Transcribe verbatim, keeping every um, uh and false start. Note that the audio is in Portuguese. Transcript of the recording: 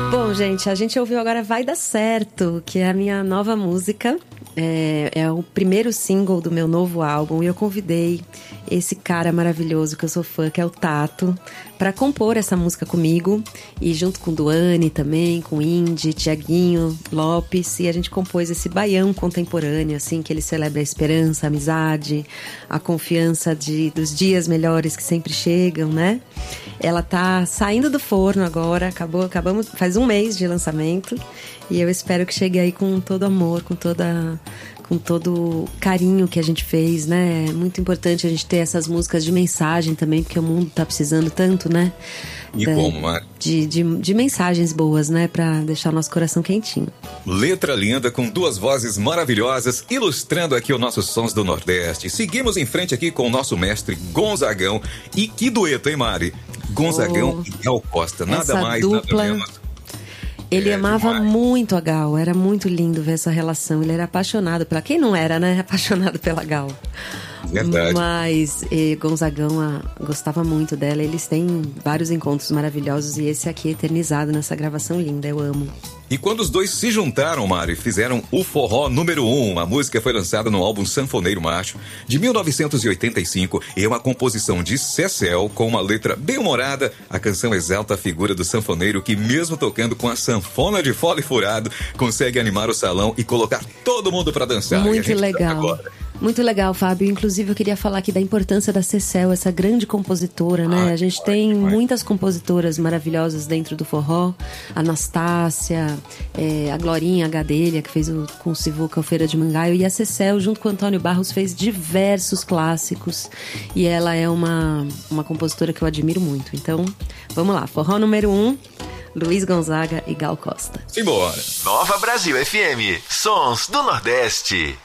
Bom, gente, a gente ouviu agora Vai Dar Certo, que é a minha nova música. É, é o primeiro single do meu novo álbum e eu convidei esse cara maravilhoso que eu sou fã, que é o Tato, para compor essa música comigo, e junto com Duane também, com Indy, Tiaguinho Lopes, e a gente compôs esse baião contemporâneo, assim, que ele celebra a esperança, a amizade, a confiança de, dos dias melhores que sempre chegam, né? Ela tá saindo do forno agora, acabou, acabamos, faz um mês de lançamento, e eu espero que chegue aí com todo amor, com toda... com todo o carinho que a gente fez, né? É muito importante a gente ter essas músicas de mensagem também, porque o mundo tá precisando tanto, né? E da, como, Mari? De, de, de mensagens boas, né? Pra deixar o nosso coração quentinho. Letra linda, com duas vozes maravilhosas, ilustrando aqui os nossos sons do Nordeste. Seguimos em frente aqui com o nosso mestre Gonzagão. E que dueto, hein, Mari? Gonzagão oh, e Gal Costa. Nada essa mais, dupla... nada menos. Ele é, amava demais. muito a Gal, era muito lindo ver essa relação. Ele era apaixonado pela... Quem não era, né? Apaixonado pela Gal. Verdade. Mas eh, Gonzagão a, gostava muito dela. Eles têm vários encontros maravilhosos e esse aqui é eternizado nessa gravação linda. Eu amo. E quando os dois se juntaram, Mari, fizeram o Forró número um. A música foi lançada no álbum Sanfoneiro Macho, de mil novecentos e oitenta e cinco, e é uma composição de Cecel, com uma letra bem humorada. A canção exalta a figura do sanfoneiro que, mesmo tocando com a sanfona de fole furado, consegue animar o salão e colocar todo mundo pra dançar. Muito legal. Muito legal, Fábio. Inclusive, eu queria falar aqui da importância da Cecel, essa grande compositora, né? Ah, a gente tem vai, vai. muitas compositoras maravilhosas dentro do forró. Anastácia, é, a Glorinha Gadelha, que fez o, com o Sivuca o Feira de Mangaio. E a Cecel, junto com o Antônio Barros, fez diversos clássicos. E ela é uma, uma compositora que eu admiro muito. Então, vamos lá. Forró número um, Luiz Gonzaga e Gal Costa. Simbora. Nova Brasil F M. Sons do Nordeste.